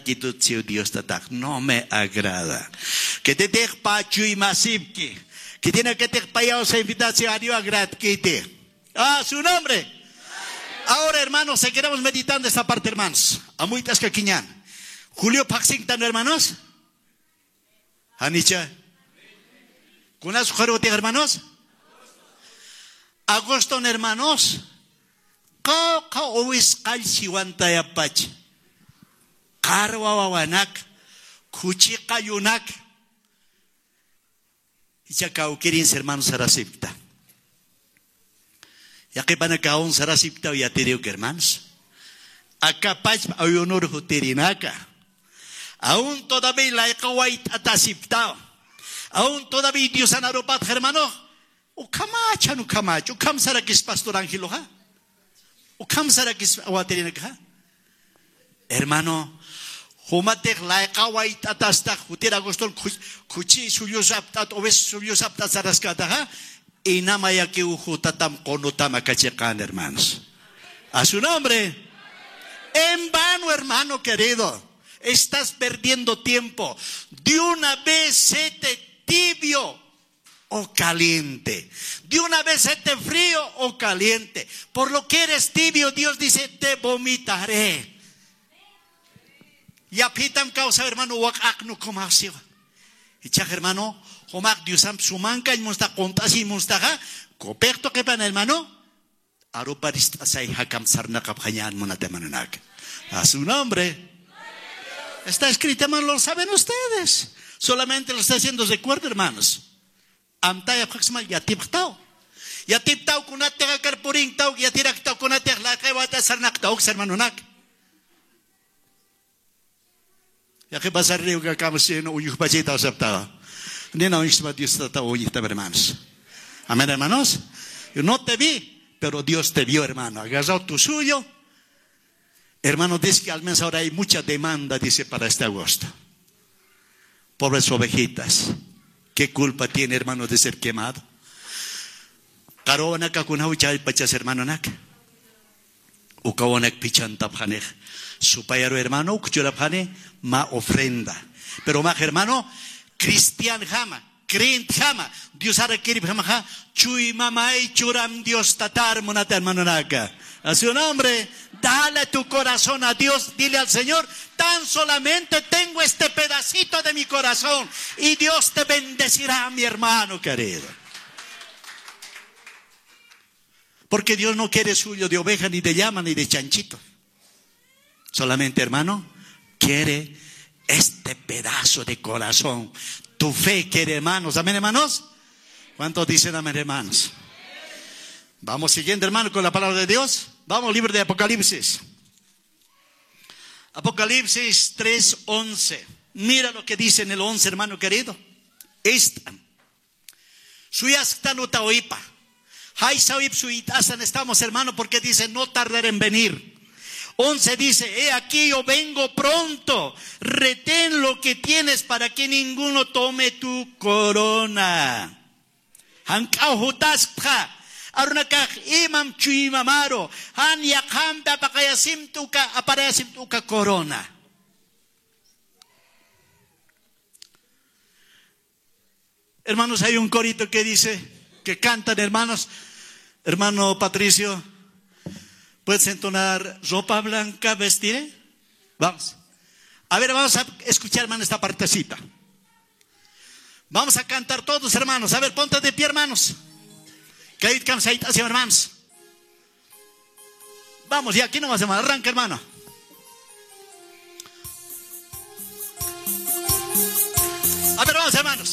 gratitud, Dios tatak. No me agrada. Que te deje pachu y masipki. Que tiene que te payado esa invitación a Dios a gratitud. Su nombre. Ahora, hermanos, seguiremos meditando esta parte, hermanos. Amuitas que quiñan. Julio Paxington, hermanos. Anicha. ¿Cuándo su hermanos? Agosto, hermanos. Ka always kalsiwanta ya pach. Karwawanak. Kuchikayunak. Y ya cauquirin hermanos sarasipta. Ya que van a caer sarasipta ya te digo que hermanos. Acá pach hay honor juterinaca. Aún todavía la ekawait atasipta. Aún todavía Dios anaropat hermano. Ukamacha no kamacha. Ukam sarakis pastor Angelo ha. Ukam sarakis awaterinaca. Hermano. Humatek la ekawait atastak. Jutera gostol kuchi suyosaptat. Oves suyosaptat saraskata ha. Y namaya que ujutatam konotama cachecan, hermanos. A su nombre. En vano, hermano querido. Estás perdiendo tiempo. De una vez sete tibio o caliente. De una vez sete frío o caliente. Por lo que eres tibio, Dios dice, te vomitaré. Y apitam causa, hermano, wakak no comasio. Y chaj, hermano, homak diosam sumanca y musta contas y mustaga. Copecto que pan, hermano. Aruparista say hakam sarna kaphanyan monatemanak. A su nombre. Está escrito, hermano, lo saben ustedes. Solamente lo está haciendo recuerdo, hermanos. Amtaya proximal ya tiptao. Ya tiptao kunatega karpuring tao ya tiraktao kunateg la kewata sarnaktao hermano nak. Ya que pasar rio que acabamos siendo uyuh pachita aceptado. Ni no es más Dios tata uyuh hermanos. Amén, hermanos. Yo no te vi, pero Dios te vio, hermano. Agarrado tu suyo. Hermano, dice que al menos ahora hay mucha demanda, dice, para este agosto. Pobres ovejitas. ¿Qué culpa tiene, hermano, de ser quemado? Caronak akunauchay pachas, hermano, nak. Ukawonak pichantaphanej. Su payaro, hermano, ukchurapane, ma ofrenda. Pero más, hermano, cristian jama. Creen jama. Dios hará que jama. Chuy mamay churam Dios tatar monata, hermano, naka. A su nombre. Dale tu corazón a Dios, dile al Señor, tan solamente tengo este pedacito de mi corazón y Dios te bendecirá, mi hermano querido. Porque Dios no quiere suyo de oveja, ni de llama, ni de chanchito. Solamente, hermano, quiere este pedazo de corazón. Tu fe quiere, hermanos. Amén, hermanos. ¿Cuántos dicen amén, hermanos? Vamos siguiendo, hermano, con la palabra de Dios. Vamos al libro de Apocalipsis. Apocalipsis 3:11. Mira lo que dice en el 11, hermano querido. Suyastanotaoipa. Estamos, hermano, porque dice no tardar en venir. 11 dice, he aquí yo vengo pronto. Retén lo que tienes para que ninguno tome tu corona. Arunakak imam chuimamaro han yakhambe apakayasim tuka corona. Hermanos, hay un corito que dice, que cantan, hermanos. Hermano Patricio, ¿puedes entonar ropa blanca vestiré? Vamos. A ver, vamos a escuchar, hermano, esta partecita. Vamos a cantar todos, hermanos. A ver, ponte de pie, hermanos. Hermanos. Vamos, y aquí no más, arranca, hermano. A ver, vamos, hermanos.